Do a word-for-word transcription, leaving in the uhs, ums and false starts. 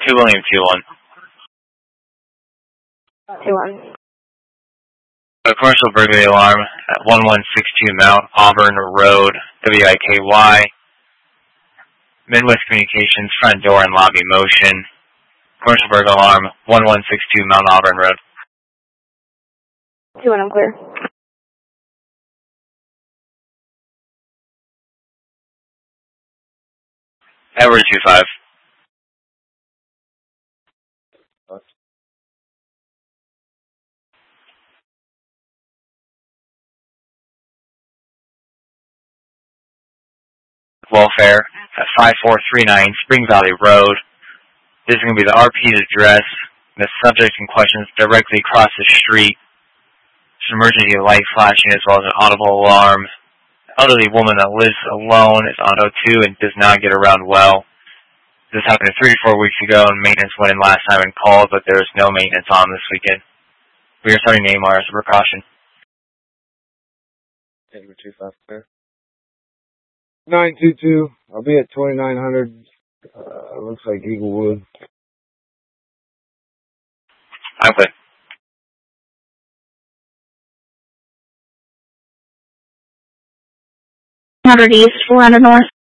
two William two one. two one. A commercial burglary alarm at one one six two Mount Auburn Road, W I K Y. Midwest Communications, front door and lobby motion. Commercial burglary alarm, one one six two Mount Auburn Road. two one, I'm clear. Edward two five. Welfare at five four three nine Spring Valley Road. This is going to be the R P's address. The subject in question is directly across the street. There's an emergency light flashing as well as an audible alarm. The elderly woman that lives alone is on O two and does not get around well. This happened three to four weeks ago, and maintenance went in last time and called, but there was no maintenance on this weekend. We are starting name wire as a precaution. Edward two five clear. nine two two. I'll be at twenty-nine hundred. Uh, looks like Eaglewood. I'm clear. one hundred East, four hundred North.